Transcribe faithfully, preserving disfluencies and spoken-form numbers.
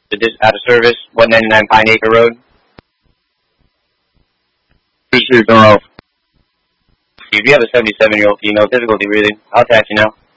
The dis out of service, one ninety-nine Pine Acre Road. Appreciate the help. If you have a seventy-seven-year-old female, difficulty breathing, I'll taxi now.